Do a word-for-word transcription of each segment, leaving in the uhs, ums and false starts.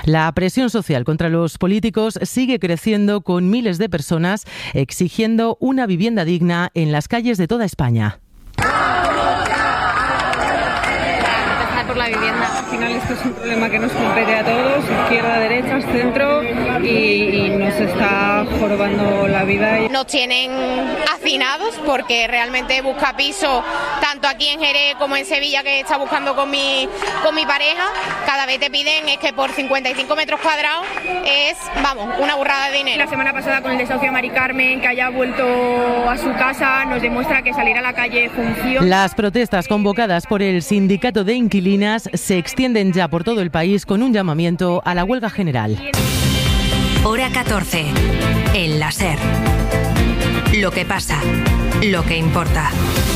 La presión social contra los políticos sigue creciendo, con miles de personas exigiendo una vivienda digna en las calles de toda España. Por la vivienda. Al final esto es un problema que nos compete a todos, izquierda, derecha, centro, y, y nos está jorobando la vida. Nos tienen hacinados porque realmente busca piso tanto aquí en Jerez como en Sevilla, que está buscando con mi, con mi pareja. Cada vez te piden es que por cincuenta y cinco metros cuadrados es, vamos, una burrada de dinero. La semana pasada con el desahucio a Mari Carmen, que haya vuelto a su casa, nos demuestra que salir a la calle funciona. Las protestas convocadas por el sindicato de inquilinos se extienden ya por todo el país, con un llamamiento a la huelga general. Hora catorce. El la SER. Lo que pasa, lo que importa.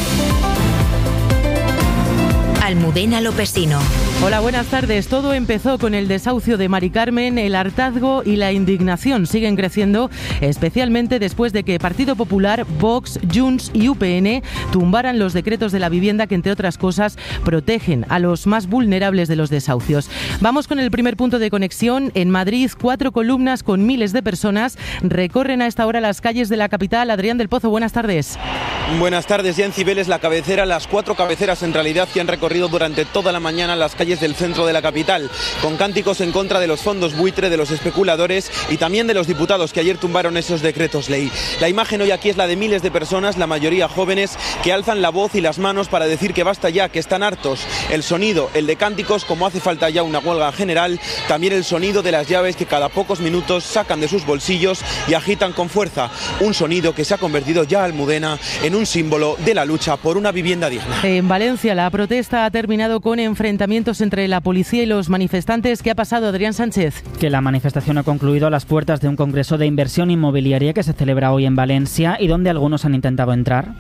Almudena Lopesino. Hola, buenas tardes. Todo empezó con el desahucio de Mari Carmen. El hartazgo y la indignación siguen creciendo, especialmente después de que Partido Popular, Vox, Junts y U P N tumbaran los decretos de la vivienda que, entre otras cosas, protegen a los más vulnerables de los desahucios. Vamos con el primer punto de conexión. En Madrid, cuatro columnas con miles de personas recorren a esta hora las calles de la capital. Adrián del Pozo, buenas tardes. Buenas tardes. Ya en Cibeles, la cabecera, las cuatro cabeceras en realidad que han recorrido durante toda la mañana las calles del centro de la capital, con cánticos en contra de los fondos buitre, de los especuladores y también de los diputados que ayer tumbaron esos decretos ley. La imagen hoy aquí es la de miles de personas, la mayoría jóvenes, que alzan la voz y las manos para decir que basta ya, que están hartos. El sonido, el de cánticos, como hace falta ya una huelga general, también el sonido de las llaves que cada pocos minutos sacan de sus bolsillos y agitan con fuerza. Un sonido que se ha convertido ya, Almudena, en un símbolo de la lucha por una vivienda digna. En Valencia, la protesta ha terminado con enfrentamientos entre la policía y los manifestantes. ¿Qué ha pasado, Adrián Sánchez? Que la manifestación ha concluido a las puertas de un congreso de inversión inmobiliaria que se celebra hoy en Valencia y donde algunos han intentado entrar.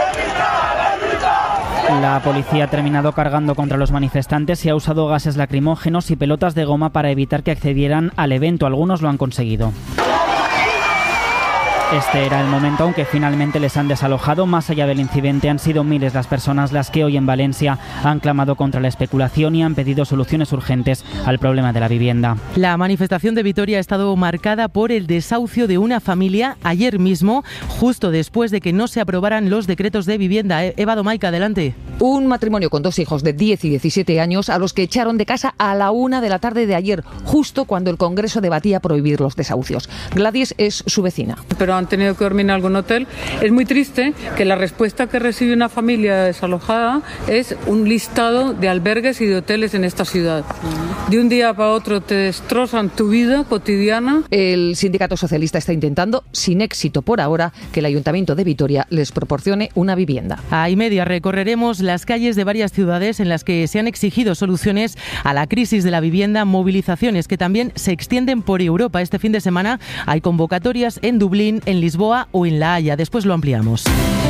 La policía ha terminado cargando contra los manifestantes y ha usado gases lacrimógenos y pelotas de goma para evitar que accedieran al evento. Algunos lo han conseguido. Este era el momento, aunque finalmente les han desalojado. Más allá del incidente, han sido miles las personas las que hoy en Valencia han clamado contra la especulación y han pedido soluciones urgentes al problema de la vivienda. La manifestación de Vitoria ha estado marcada por el desahucio de una familia ayer mismo, justo después de que no se aprobaran los decretos de vivienda. Eva Domaica, adelante. Un matrimonio con dos hijos de diez y diecisiete años a los que echaron de casa a la una de la tarde de ayer, justo cuando el Congreso debatía prohibir los desahucios. Gladys es su vecina. Pero han tenido que dormir en algún hotel. Es muy triste que la respuesta que recibe una familia desalojada es un listado de albergues y de hoteles en esta ciudad. De un día para otro te destrozan tu vida cotidiana. El sindicato socialista está intentando, sin éxito por ahora, que el Ayuntamiento de Vitoria les proporcione una vivienda. A y media recorreremos las calles de varias ciudades en las que se han exigido soluciones a la crisis de la vivienda, movilizaciones que también se extienden por Europa. Este fin de semana hay convocatorias en Dublín, en Lisboa o en La Haya. Después lo ampliamos.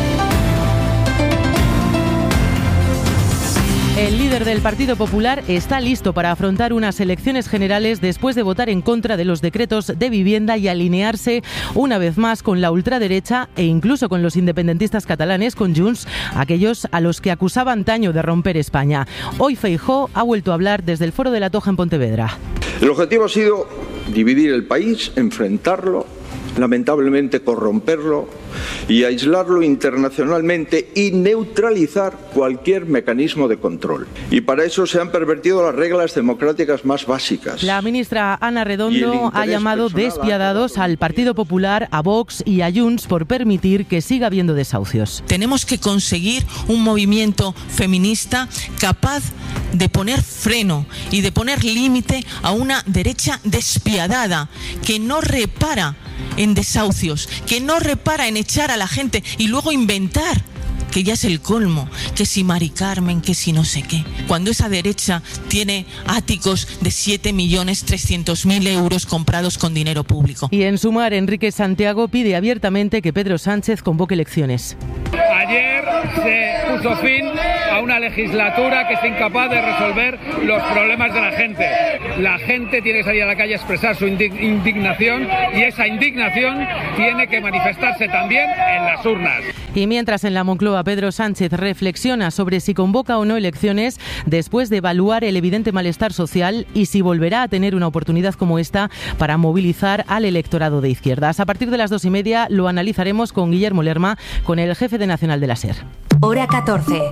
El líder del Partido Popular está listo para afrontar unas elecciones generales después de votar en contra de los decretos de vivienda y alinearse una vez más con la ultraderecha e incluso con los independentistas catalanes, con Junts, aquellos a los que acusaba antaño de romper España. Hoy Feijóo ha vuelto a hablar desde el Foro de la Toja en Pontevedra. El objetivo ha sido dividir el país, enfrentarlo, lamentablemente corromperlo y aislarlo internacionalmente y neutralizar cualquier mecanismo de control. Y para eso se han pervertido las reglas democráticas más básicas. La ministra Ana Redondo ha llamado despiadados al Partido Popular, a Vox y a Junts por permitir que siga habiendo desahucios. Tenemos que conseguir un movimiento feminista capaz de poner freno y de poner límite a una derecha despiadada que no repara en desahucios, que no repara en echar a la gente y luego inventar, que ya es el colmo, que si Mari Carmen, que si no sé qué. Cuando esa derecha tiene áticos de siete millones trescientos mil euros comprados con dinero público. Y en Sumar, Enrique Santiago pide abiertamente que Pedro Sánchez convoque elecciones. Ayer se puso fin a una legislatura que es incapaz de resolver los problemas de la gente. La gente tiene que salir a la calle a expresar su indignación y esa indignación tiene que manifestarse también en las urnas. Y mientras en la Moncloa Pedro Sánchez reflexiona sobre si convoca o no elecciones después de evaluar el evidente malestar social y si volverá a tener una oportunidad como esta para movilizar al electorado de izquierdas. A partir de las dos y media lo analizaremos con Guillermo Lerma, con el jefe de Nacional de la SER. Hora catorce.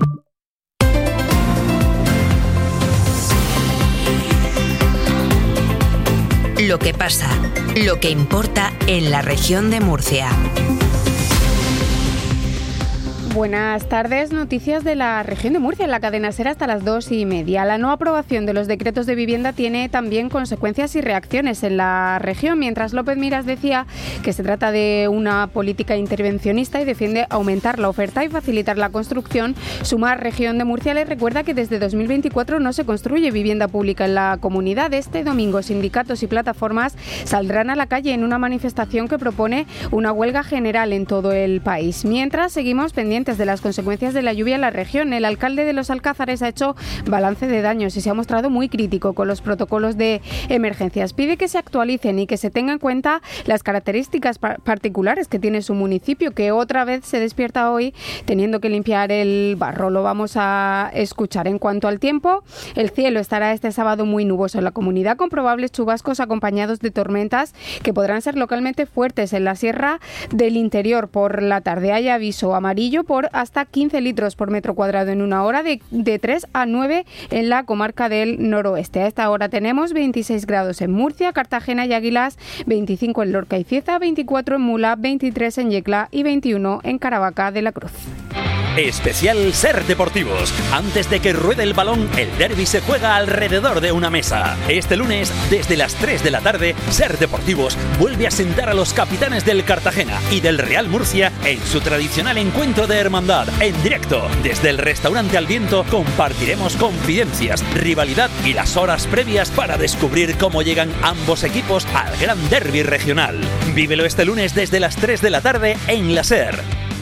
Lo que pasa, lo que importa en la región de Murcia. Buenas tardes, noticias de la región de Murcia en la cadena SER hasta las dos y media. La no aprobación de los decretos de vivienda tiene también consecuencias y reacciones en la región, mientras López Miras decía que se trata de una política intervencionista y defiende aumentar la oferta y facilitar la construcción. Sumar Región de Murcia le recuerda que desde dos mil veinticuatro no se construye vivienda pública en la comunidad. Este domingo sindicatos y plataformas saldrán a la calle en una manifestación que propone una huelga general en todo el país. Mientras seguimos pendientes de las consecuencias de la lluvia en la región. El alcalde de Los Alcázares ha hecho balance de daños y se ha mostrado muy crítico con los protocolos de emergencias. Pide que se actualicen y que se tengan en cuenta las características pa- particulares que tiene su municipio, que otra vez se despierta hoy teniendo que limpiar el barro. Lo vamos a escuchar. En cuanto al tiempo, el cielo estará este sábado muy nuboso en la comunidad, con probables chubascos acompañados de tormentas que podrán ser localmente fuertes en la sierra del interior por la tarde. Hay aviso amarillo por hasta quince litros por metro cuadrado en una hora, de, de tres a nueve en la comarca del noroeste. A esta hora tenemos veintiséis grados en Murcia, Cartagena y Águilas, veinticinco en Lorca y Cieza, veinticuatro en Mula, veintitrés en Yecla y veintiuno en Caravaca de la Cruz. Especial SER Deportivos. Antes de que ruede el balón, el derbi se juega alrededor de una mesa. Este lunes, desde las tres de la tarde, SER Deportivos vuelve a sentar a los capitanes del Cartagena y del Real Murcia en su tradicional encuentro de hermandad. En directo, desde el restaurante Al Viento, compartiremos confidencias, rivalidad y las horas previas para descubrir cómo llegan ambos equipos al gran derbi regional. Vívelo este lunes desde las tres de la tarde en la SER.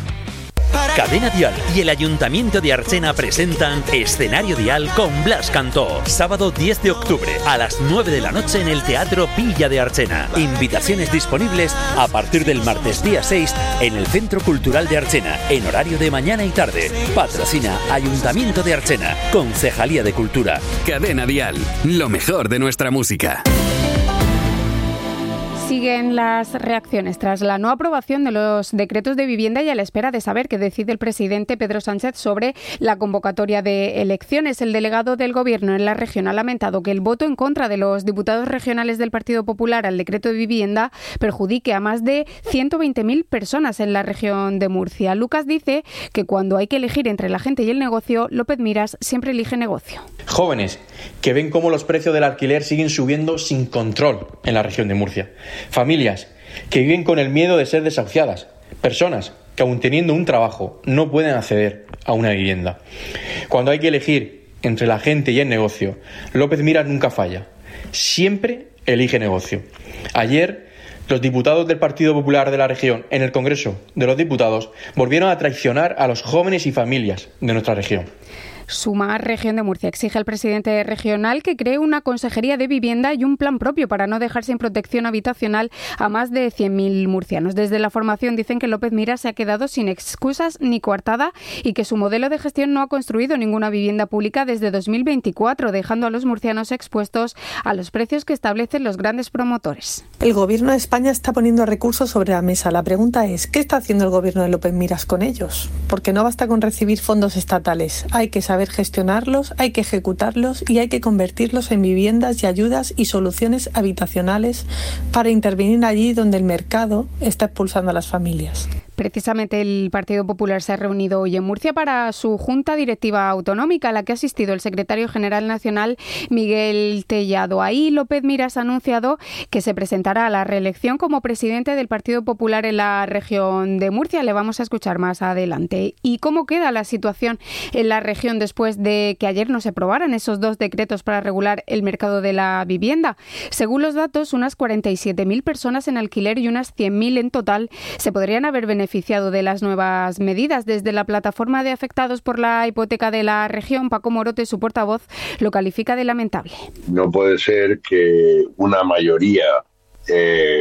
Cadena Dial y el Ayuntamiento de Archena presentan Escenario Dial con Blas Cantó. Sábado diez de octubre a las nueve de la noche en el Teatro Villa de Archena. Invitaciones disponibles a partir del martes día seis en el Centro Cultural de Archena, en horario de mañana y tarde. Patrocina Ayuntamiento de Archena, Concejalía de Cultura. Cadena Dial, lo mejor de nuestra música. Siguen las reacciones tras la no aprobación de los decretos de vivienda y a la espera de saber qué decide el presidente Pedro Sánchez sobre la convocatoria de elecciones. El delegado del Gobierno en la región ha lamentado que el voto en contra de los diputados regionales del Partido Popular al decreto de vivienda perjudique a más de ciento veinte mil personas en la región de Murcia. Lucas dice que cuando hay que elegir entre la gente y el negocio, López Miras siempre elige negocio. Jóvenes que ven cómo los precios del alquiler siguen subiendo sin control en la región de Murcia. Familias que viven con el miedo de ser desahuciadas. Personas que, aun teniendo un trabajo, no pueden acceder a una vivienda. Cuando hay que elegir entre la gente y el negocio, López Miras nunca falla. Siempre elige negocio. Ayer, los diputados del Partido Popular de la región en el Congreso de los Diputados volvieron a traicionar a los jóvenes y familias de nuestra región. Sumar Región de Murcia exige al presidente regional que cree una consejería de vivienda y un plan propio para no dejar sin protección habitacional a más de cien mil murcianos. Desde la formación dicen que López Miras se ha quedado sin excusas ni coartada y que su modelo de gestión no ha construido ninguna vivienda pública desde dos mil veinticuatro, dejando a los murcianos expuestos a los precios que establecen los grandes promotores. El Gobierno de España está poniendo recursos sobre la mesa. La pregunta es, ¿qué está haciendo el Gobierno de López Miras con ellos? Porque no basta con recibir fondos estatales, hay que saber gestionarlos, hay que ejecutarlos y hay que convertirlos en viviendas y ayudas y soluciones habitacionales para intervenir allí donde el mercado está expulsando a las familias. Precisamente el Partido Popular se ha reunido hoy en Murcia para su Junta Directiva Autonómica, a la que ha asistido el secretario general nacional Miguel Tellado. Ahí López Miras ha anunciado que se presentará a la reelección como presidente del Partido Popular en la región de Murcia. Le vamos a escuchar más adelante. ¿Y cómo queda la situación en la región después de que ayer no se aprobaran esos dos decretos para regular el mercado de la vivienda? Según los datos, unas cuarenta y siete mil personas en alquiler y unas cien mil en total se podrían haber beneficiado beneficiado de las nuevas medidas. Desde la plataforma de afectados por la hipoteca de la región, Paco Morote, su portavoz, lo califica de lamentable. No puede ser que una mayoría eh,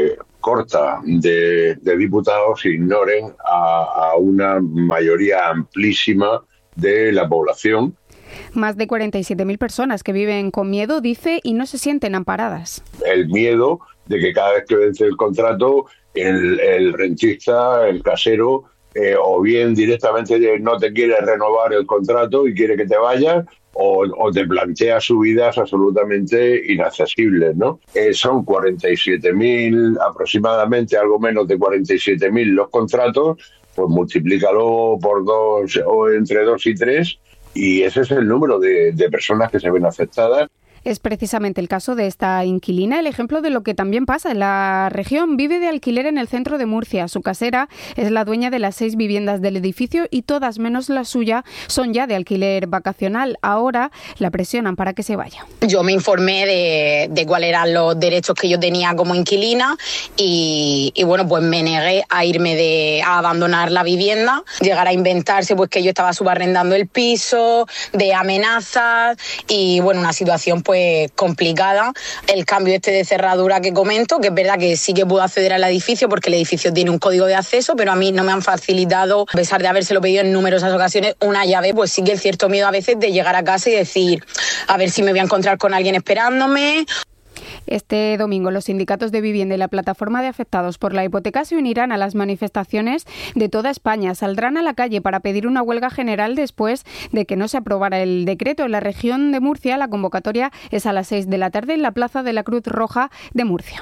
corta de, de diputados ignoren a, a una mayoría amplísima de la población. Más de cuarenta y siete mil personas que viven con miedo, dice, y no se sienten amparadas. El miedo de que cada vez que vence el contrato, el, el rentista, el casero, eh, o bien directamente no te quiere renovar el contrato y quiere que te vayas, o, o te plantea subidas absolutamente inaccesibles, ¿no? Eh, son cuarenta y siete mil, aproximadamente algo menos de cuarenta y siete mil los contratos, pues multiplícalo por dos, o entre dos y tres, y ese es el número de, de personas que se ven afectadas. Es precisamente el caso de esta inquilina el ejemplo de lo que también pasa en la región. Vive de alquiler en el centro de Murcia. Su casera es la dueña de las seis viviendas del edificio y todas menos la suya son ya de alquiler vacacional. Ahora la presionan para que se vaya. Yo me informé de, de cuáles eran los derechos que yo tenía como inquilina y, y bueno, pues me negué a irme de, a abandonar la vivienda, llegar a inventarse pues que yo estaba subarrendando el piso, de amenazas y bueno, una situación pues complicada. El cambio este de cerradura que comento, que es verdad que sí que puedo acceder al edificio porque el edificio tiene un código de acceso, pero a mí no me han facilitado, a pesar de habérselo pedido en numerosas ocasiones, una llave. Pues sí que el cierto miedo a veces de llegar a casa y decir, a ver si me voy a encontrar con alguien esperándome. Este domingo los sindicatos de vivienda y la plataforma de afectados por la hipoteca se unirán a las manifestaciones de toda España. Saldrán a la calle para pedir una huelga general después de que no se aprobara el decreto. En la región de Murcia la convocatoria es a las seis de la tarde en la Plaza de la Cruz Roja de Murcia.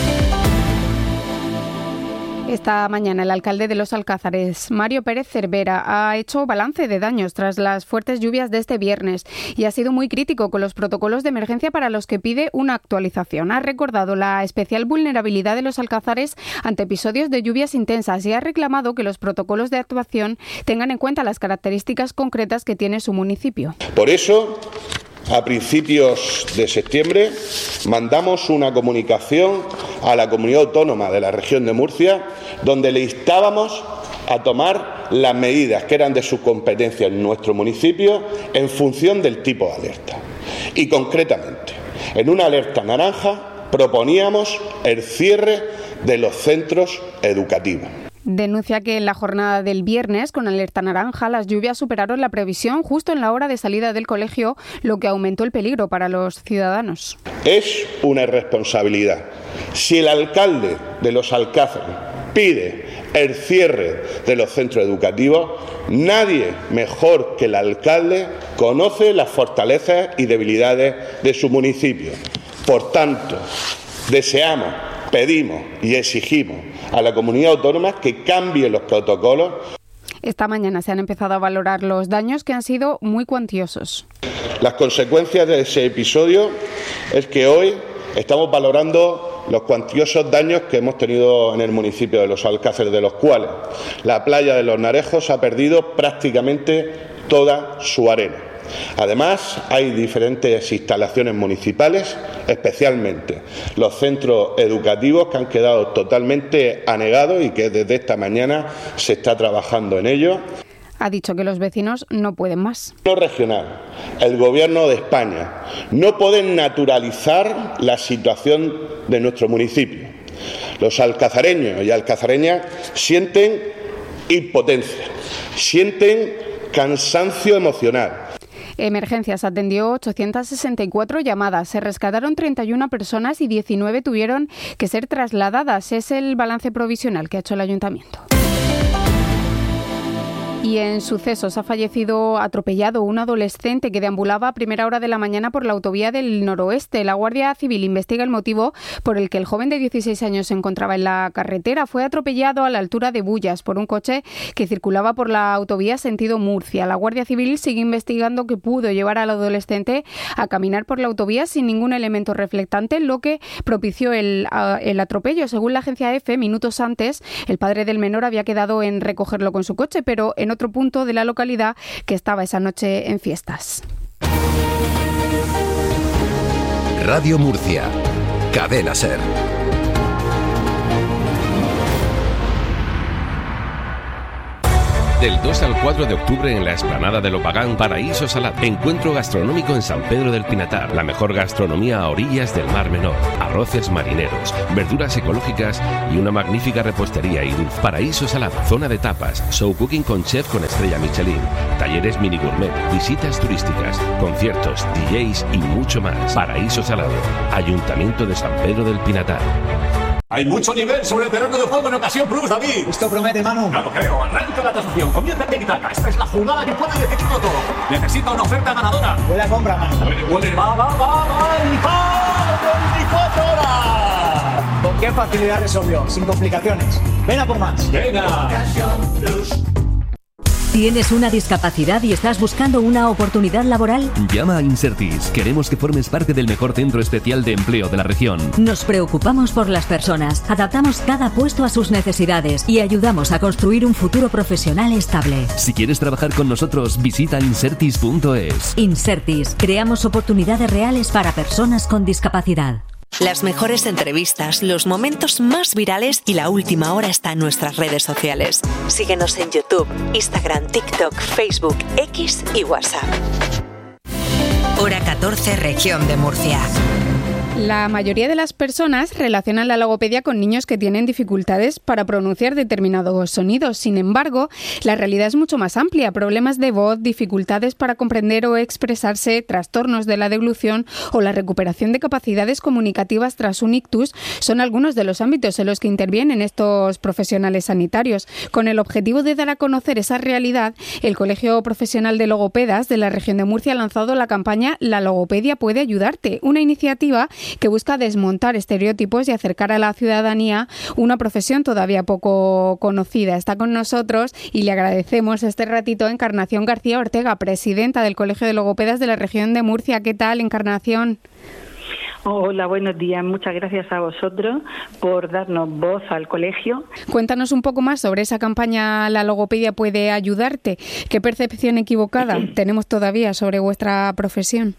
Esta mañana el alcalde de Los Alcázares, Mario Pérez Cervera, ha hecho balance de daños tras las fuertes lluvias de este viernes y ha sido muy crítico con los protocolos de emergencia para los que pide una actualización. Ha recordado la especial vulnerabilidad de Los Alcázares ante episodios de lluvias intensas y ha reclamado que los protocolos de actuación tengan en cuenta las características concretas que tiene su municipio. Por eso, a principios de septiembre, mandamos una comunicación a la comunidad autónoma de la región de Murcia, donde le instábamos a tomar las medidas que eran de su competencia en nuestro municipio en función del tipo de alerta. Y concretamente, en una alerta naranja proponíamos el cierre de los centros educativos. Denuncia que en la jornada del viernes, con alerta naranja, las lluvias superaron la previsión justo en la hora de salida del colegio, lo que aumentó el peligro para los ciudadanos. Es una irresponsabilidad. Si el alcalde de Los Alcázares pide el cierre de los centros educativos, nadie mejor que el alcalde conoce las fortalezas y debilidades de su municipio. Por tanto, deseamos, pedimos y exigimos a la comunidad autónoma que cambie los protocolos. Esta mañana se han empezado a valorar los daños que han sido muy cuantiosos. Las consecuencias de ese episodio es que hoy estamos valorando los cuantiosos daños que hemos tenido en el municipio de Los Alcázares, de los cuales la playa de Los Narejos ha perdido prácticamente toda su arena. Además, hay diferentes instalaciones municipales, especialmente los centros educativos, que han quedado totalmente anegados y que desde esta mañana se está trabajando en ello. Ha dicho que los vecinos no pueden más. El Gobierno regional, el Gobierno de España, no pueden naturalizar la situación de nuestro municipio. Los alcazareños y alcazareñas sienten impotencia, sienten cansancio emocional. Emergencias atendió ochocientas sesenta y cuatro llamadas, se rescataron treinta y una personas y diecinueve tuvieron que ser trasladadas. Es el balance provisional que ha hecho el ayuntamiento. Y en sucesos ha fallecido atropellado un adolescente que deambulaba a primera hora de la mañana por la autovía del noroeste. La Guardia Civil investiga el motivo por el que el joven de dieciséis años se encontraba en la carretera. Fue atropellado a la altura de Bullas por un coche que circulaba por la autovía sentido Murcia. La Guardia Civil sigue investigando qué pudo llevar al adolescente a caminar por la autovía sin ningún elemento reflectante, lo que propició el, el atropello. Según la agencia EFE, minutos antes, el padre del menor había quedado en recogerlo con su coche, pero en otro punto de la localidad que estaba esa noche en fiestas. Radio Murcia, Cadena SER. Del dos al cuatro de octubre en la explanada de Lopagán, Paraíso Salado. Encuentro gastronómico en San Pedro del Pinatar. La mejor gastronomía a orillas del Mar Menor. Arroces marineros, verduras ecológicas y una magnífica repostería y dulce. Paraíso Salado. Zona de tapas, show cooking con chef con estrella Michelin, talleres mini gourmet, visitas turísticas, conciertos, D Js y mucho más. Paraíso Salado. Ayuntamiento de San Pedro del Pinatar. Hay mucho nivel sobre el terreno de juego en Ocasión Plus, David. Esto promete, Manu. No lo creo. Arranca la tasación. Comienza el tiki-taka. Esta es la jugada que puede decidirlo todo. Necesita una oferta ganadora. Buena compra, Manu. Puede, puede. Va, va, va, va. Y va. veinticuatro horas. ¿Con qué facilidad resolvió? Sin complicaciones. Ven a por más. Venga. Ocasión Plus. ¿Tienes una discapacidad y estás buscando una oportunidad laboral? Llama a Insertis. Queremos que formes parte del mejor centro especial de empleo de la región. Nos preocupamos por las personas, adaptamos cada puesto a sus necesidades y ayudamos a construir un futuro profesional estable. Si quieres trabajar con nosotros, visita insertis punto es. Insertis. Creamos oportunidades reales para personas con discapacidad. Las mejores entrevistas, los momentos más virales y la última hora está en nuestras redes sociales. Síguenos en YouTube, Instagram, TikTok, Facebook, X y WhatsApp. Hora catorce, Región de Murcia. La mayoría de las personas relacionan la logopedia con niños que tienen dificultades para pronunciar determinados sonidos. Sin embargo, la realidad es mucho más amplia. Problemas de voz, dificultades para comprender o expresarse, trastornos de la deglución o la recuperación de capacidades comunicativas tras un ictus son algunos de los ámbitos en los que intervienen estos profesionales sanitarios. Con el objetivo de dar a conocer esa realidad, el Colegio Profesional de Logopedas de la Región de Murcia ha lanzado la campaña La logopedia puede ayudarte, una iniciativa que busca desmontar estereotipos y acercar a la ciudadanía una profesión todavía poco conocida. Está con nosotros y le agradecemos este ratito a Encarnación García Ortega, presidenta del Colegio de Logopedas de la Región de Murcia. ¿Qué tal, Encarnación? Hola, buenos días. Muchas gracias a vosotros por darnos voz al colegio. Cuéntanos un poco más sobre esa campaña La logopedia puede ayudarte. ¿Qué percepción equivocada tenemos todavía sobre vuestra profesión?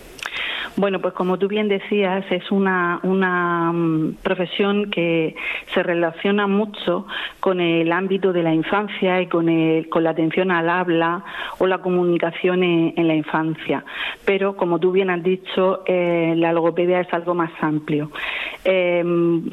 Bueno, pues como tú bien decías, es una, una um, profesión que se relaciona mucho con el ámbito de la infancia y con, el, con la atención al habla o la comunicación en, en la infancia. Pero, como tú bien has dicho, eh, la logopedia es algo más amplio. Eh,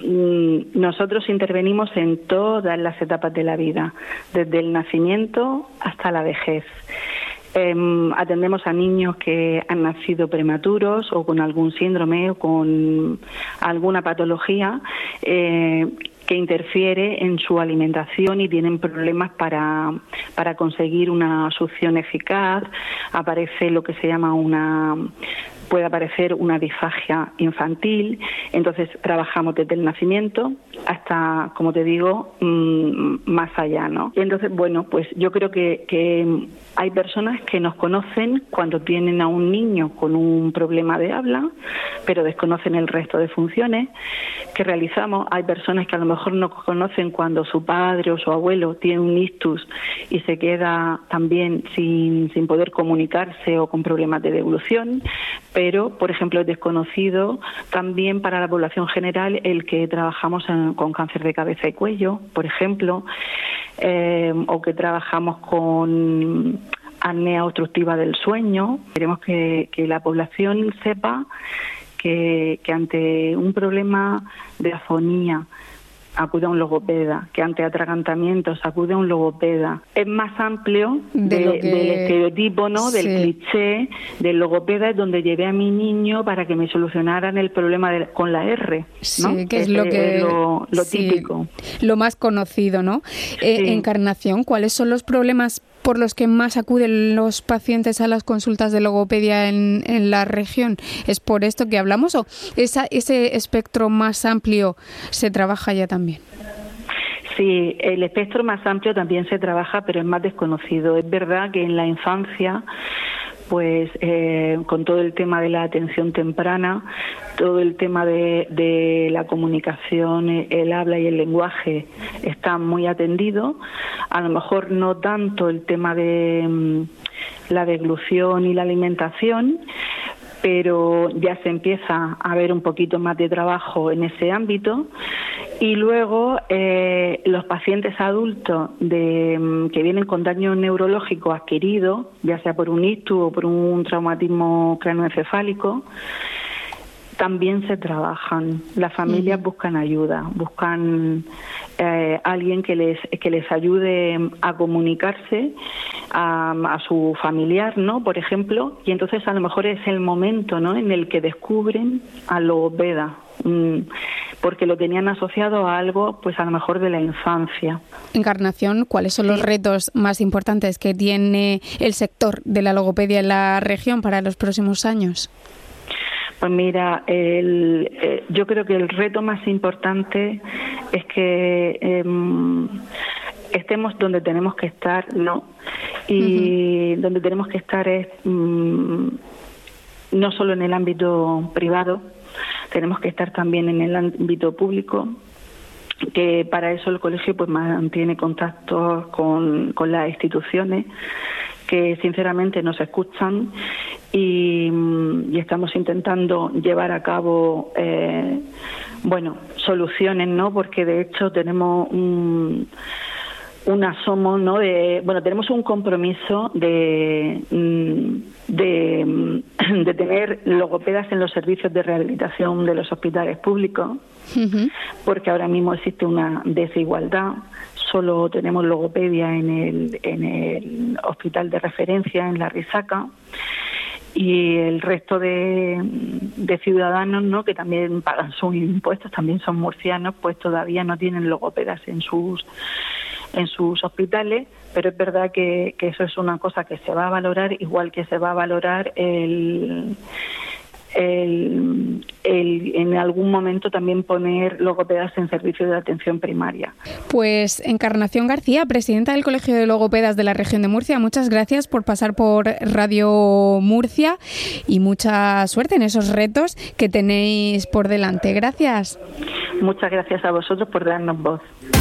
nosotros intervenimos en todas las etapas de la vida, desde el nacimiento hasta la vejez. Eh, atendemos a niños que han nacido prematuros o con algún síndrome o con alguna patología eh, que interfiere en su alimentación y tienen problemas para, para conseguir una succión eficaz. Aparece lo que se llama una... puede aparecer una disfagia infantil. Entonces trabajamos desde el nacimiento hasta, como te digo, mmm, más allá, ¿no? Y entonces, bueno, pues yo creo que, que hay personas que nos conocen cuando tienen a un niño con un problema de habla, pero desconocen el resto de funciones que realizamos. Hay personas que a lo mejor nos conocen cuando su padre o su abuelo tiene un ictus y se queda también sin, sin poder comunicarse o con problemas de deglución. Pero, por ejemplo, es desconocido también para la población general el que trabajamos en, con cáncer de cabeza y cuello, por ejemplo, eh, o que trabajamos con apnea obstructiva del sueño. Queremos que, que la población sepa que, que ante un problema de afonía acude a un logopeda, que ante atragantamientos acude a un logopeda. Es más amplio de, de lo que... del estereotipo, ¿no? Sí. Del cliché del logopeda, es donde llevé a mi niño para que me solucionaran el problema de, con la R, ¿no? Sí, que es, es lo que es lo, lo sí, típico. Lo más conocido, ¿no? Eh, sí. Encarnación, ¿cuáles son los problemas por los que más acuden los pacientes a las consultas de logopedia en, en la región? ¿Es por esto que hablamos o esa, ese espectro más amplio se trabaja ya también? Sí, el espectro más amplio también se trabaja, pero es más desconocido. Es verdad que en la infancia, pues eh, con todo el tema de la atención temprana, todo el tema de, de la comunicación, el habla y el lenguaje está muy atendido. A lo mejor no tanto el tema de um, la deglución y la alimentación, pero ya se empieza a ver un poquito más de trabajo en ese ámbito. Y luego eh, los pacientes adultos de, que vienen con daño neurológico adquirido, ya sea por un ictus o por un traumatismo craneoencefálico, también se trabajan. Las familias uh-huh. buscan ayuda, buscan eh, alguien que les que les ayude a comunicarse a, a su familiar, ¿no? Por ejemplo, y entonces a lo mejor es el momento, ¿no?, en el que descubren al logopeda, mmm, porque lo tenían asociado a algo, pues a lo mejor de la infancia. Encarnación, ¿cuáles son los retos más importantes que tiene el sector de la logopedia en la región para los próximos años? Pues mira, el, eh, yo creo que el reto más importante es que eh, estemos donde tenemos que estar, ¿no? Y uh-huh. donde tenemos que estar es um, no solo en el ámbito privado, tenemos que estar también en el ámbito público, que para eso el colegio pues mantiene contactos con, con las instituciones que sinceramente nos escuchan y, y estamos intentando llevar a cabo eh, bueno, soluciones, ¿no? Porque de hecho tenemos un, un asomo, ¿no? De, bueno, tenemos un compromiso de, de, de tener logopedas en los servicios de rehabilitación de los hospitales públicos, uh-huh. porque ahora mismo existe una desigualdad. Solo tenemos logopedia en el, en el hospital de referencia, en La Risaca, y el resto de, de ciudadanos, ¿no?, que también pagan sus impuestos, también son murcianos, pues todavía no tienen logopedas en sus en sus hospitales, pero es verdad que, que eso es una cosa que se va a valorar, igual que se va a valorar el El, el, en algún momento también poner logopedas en servicios de atención primaria. Pues Encarnación García, presidenta del Colegio de Logopedas de la región de Murcia, muchas gracias por pasar por Radio Murcia y mucha suerte en esos retos que tenéis por delante. Gracias. Muchas gracias a vosotros por darnos voz.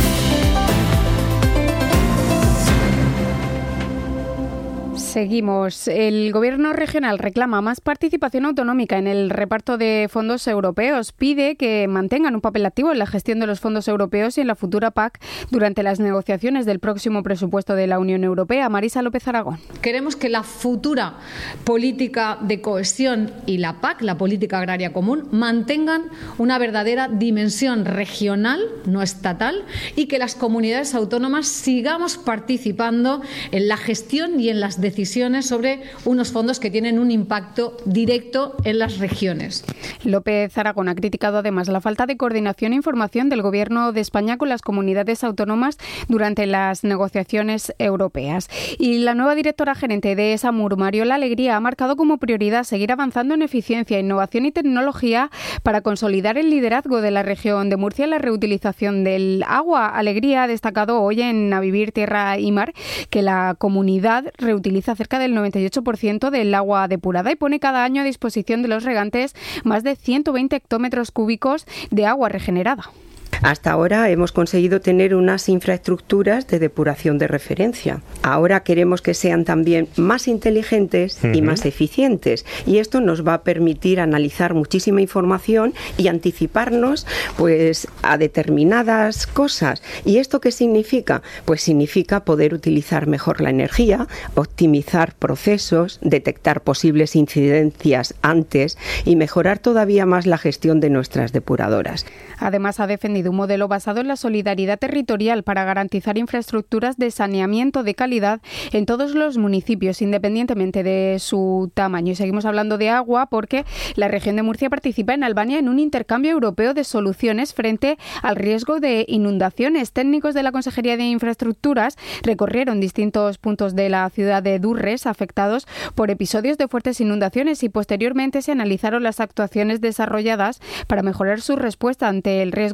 Seguimos. El Gobierno regional reclama más participación autonómica en el reparto de fondos europeos. Pide que mantengan un papel activo en la gestión de los fondos europeos y en la futura P A C durante las negociaciones del próximo presupuesto de la Unión Europea. Marisa López Aragón. Queremos que la futura política de cohesión y la P A C, la política agraria común, mantengan una verdadera dimensión regional, no estatal, y que las comunidades autónomas sigamos participando en la gestión y en las decisiones sobre unos fondos que tienen un impacto directo en las regiones. López Aragón ha criticado además la falta de coordinación e información del Gobierno de España con las comunidades autónomas durante las negociaciones europeas. Y la nueva directora gerente de SAMUR, Mariola Alegría, ha marcado como prioridad seguir avanzando en eficiencia, innovación y tecnología para consolidar el liderazgo de la región de Murcia en la reutilización del agua. Alegría ha destacado hoy en A Vivir Tierra y Mar que la comunidad reutiliza cerca del noventa y ocho por ciento del agua depurada y pone cada año a disposición de los regantes más de ciento veinte hectómetros cúbicos de agua regenerada. Hasta ahora hemos conseguido tener unas infraestructuras de depuración de referencia. Ahora queremos que sean también más inteligentes uh-huh. y más eficientes. Y esto nos va a permitir analizar muchísima información y anticiparnos pues a determinadas cosas. ¿Y esto qué significa? Pues significa poder utilizar mejor la energía, optimizar procesos, detectar posibles incidencias antes y mejorar todavía más la gestión de nuestras depuradoras. Además, ha defendido un modelo basado en la solidaridad territorial para garantizar infraestructuras de saneamiento de calidad en todos los municipios, independientemente de su tamaño. Y seguimos hablando de agua porque la región de Murcia participa en Albania en un intercambio europeo de soluciones frente al riesgo de inundaciones. Técnicos de la Consejería de Infraestructuras recorrieron distintos puntos de la ciudad de Durres afectados por episodios de fuertes inundaciones y posteriormente se analizaron las actuaciones desarrolladas para mejorar su respuesta ante el riesgo de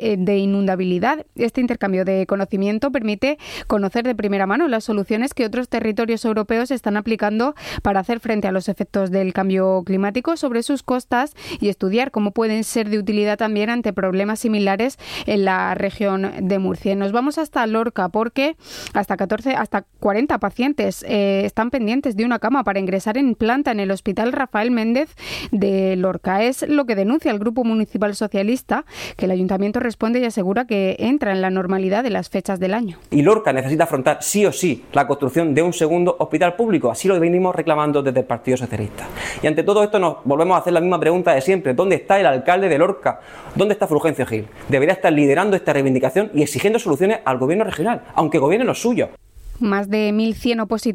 de inundabilidad. Este intercambio de conocimiento permite conocer de primera mano las soluciones que otros territorios europeos están aplicando para hacer frente a los efectos del cambio climático sobre sus costas y estudiar cómo pueden ser de utilidad también ante problemas similares en la región de Murcia. Nos vamos hasta Lorca porque hasta catorce, hasta cuarenta pacientes eh, están pendientes de una cama para ingresar en planta en el Hospital Rafael Méndez de Lorca. Es lo que denuncia el Grupo Municipal Socialista, que el Ayuntamiento responde y asegura que entra en la normalidad de las fechas del año. Y Lorca necesita afrontar sí o sí la construcción de un segundo hospital público, así lo venimos reclamando desde el Partido Socialista. Y ante todo esto nos volvemos a hacer la misma pregunta de siempre: ¿dónde está el alcalde de Lorca? ¿Dónde está Fulgencio Gil? Debería estar liderando esta reivindicación y exigiendo soluciones al gobierno regional, aunque gobierne los suyos. Más de mil cien opositores